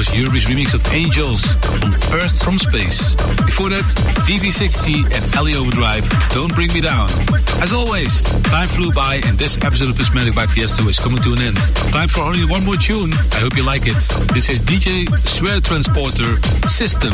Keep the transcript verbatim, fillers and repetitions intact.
was Yuri's remix of Angels on Earth from Space. Before that, D V sixty and Ellie Overdrive, Don't Bring Me Down. As always, time flew by and this episode of Prismatic by Tiesto is coming to an end. Time for only one more tune. I hope you like it. This is D J Swear Transporter System.